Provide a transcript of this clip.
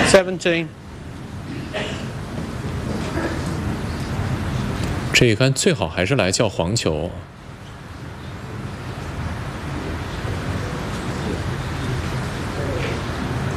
17. 这一杆最好还是来叫黄球。